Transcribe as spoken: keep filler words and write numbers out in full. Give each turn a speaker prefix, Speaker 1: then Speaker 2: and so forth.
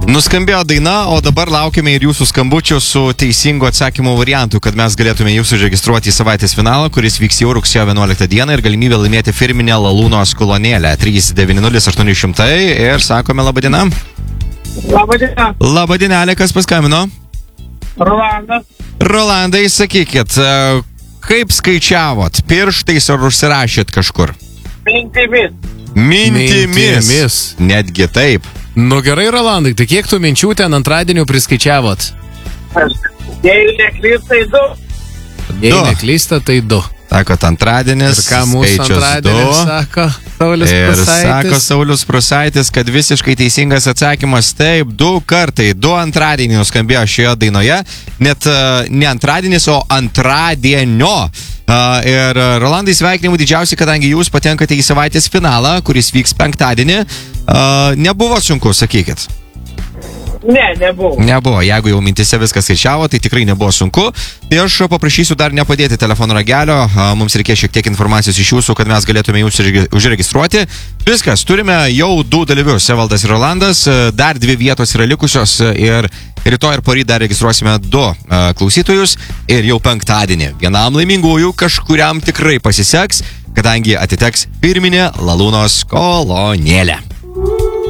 Speaker 1: Nuskambėjo daina, o dabar laukiame ir jūsų skambučių su teisingo atsakymo variantu, kad mes galėtume jūs užregistruoti į savaitės finalą, kuris vyks jau rugsėjo vienuoliktą dieną ir galimybę laimėti firminę Lalūnos kolonėlę trys devyni nulis aštuoni šimtai ir sakome labadiena.
Speaker 2: Labadiena.
Speaker 1: Labadienelė, kas paskambino?
Speaker 2: Rolandas.
Speaker 1: Rolandai, sakykit, kaip skaičiavot? Pirštais ar užsirašėt kažkur?
Speaker 2: Mintimis.
Speaker 1: Mintimis.
Speaker 3: Mintimis.
Speaker 1: Netgi taip.
Speaker 3: Nu gerai, Rolandai, tai kiek tų minčių ten antradienio priskaičiavot?
Speaker 2: Aš, jei neklysta, tai du.
Speaker 3: Jei
Speaker 1: Du.
Speaker 3: neklysta, tai du.
Speaker 1: Sakot, antradienis,
Speaker 3: Ir ką mūsų
Speaker 1: skaičius
Speaker 3: antradienis
Speaker 1: du.
Speaker 3: sako Saulius
Speaker 1: Ir
Speaker 3: Prūsaitis?
Speaker 1: sako Saulius Prūsaitis, kad visiškai teisingas atsakymas taip, du kartai, du antradienį nuskambėjo šioje dainoje, net uh, ne antradienis, o antradienio. Uh, ir uh, Rolandai, sveikinimų didžiausi, kadangi jūs patenkate į savaitės finalą, kuris vyks penktadienį. Uh, nebuvo sunku, sakykit.
Speaker 2: Ne, nebuvo.
Speaker 1: Nebuvo, jeigu jau mintise viskas skaičiavo, tai tikrai nebuvo sunku. Tai aš paprašysiu dar nepadėti telefono ragelio, mums reikės šiek tiek informacijos iš jūsų, kad mes galėtume jūs užregistruoti. Viskas, turime jau du dalyvius, Evaldas ir Rolandas, dar dvi vietos yra likusios ir rytoj ir poryt dar registruosime du klausytojus ir jau penktadienį. Vienam laimingųjų kažkuriam tikrai pasiseks, kadangi atiteks firminė Lalūnos kolonėlė.